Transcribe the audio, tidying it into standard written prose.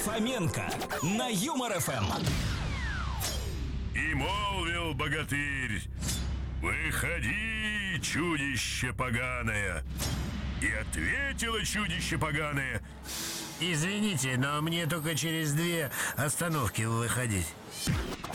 Фоменко на Юмор ФМ. И молвил богатырь: «Выходи, чудище поганое!» И ответило чудище поганое: «Извините, но мне только через 2 остановки выходить».